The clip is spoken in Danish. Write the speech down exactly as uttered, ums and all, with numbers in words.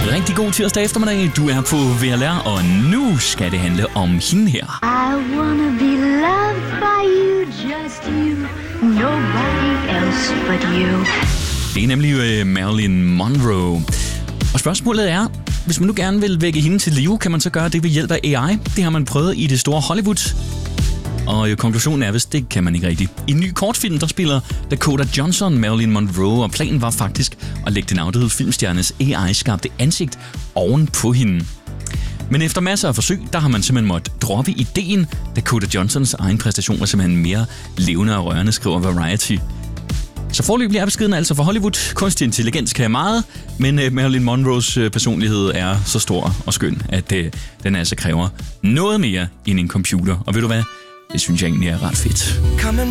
Rigtig god tirsdag eftermiddag. Du er på V L R, og nu skal det handle om hende her. I wanna be loved by you, just you, nobody else but you. Det er nemlig uh, Marilyn Monroe. Og spørgsmålet er, hvis man nu gerne vil vække hende til live, kan man så gøre det ved hjælp af A I? Det har man prøvet i det store Hollywood. Og øh, konklusionen er, hvis det kan man ikke rigtigt. I en ny kortfilm, der spiller Dakota Johnson Marilyn Monroe, og planen var faktisk at lægge den afdøde filmstjernes A I-skabte ansigt oven på hende. Men efter masser af forsøg, der har man simpelthen måttet droppe ideen. Dakota Johnsons egen præstation var simpelthen mere levende og rørende, skriver Variety. Så foreløbig er beskeden altså for Hollywood. Kunstig intelligens kan meget, men uh, Marilyn Monroes uh, personlighed er så stor og skøn, at uh, den altså kræver noget mere end en computer. Og ved du hvad? Det synes jeg egentlig er ret fedt.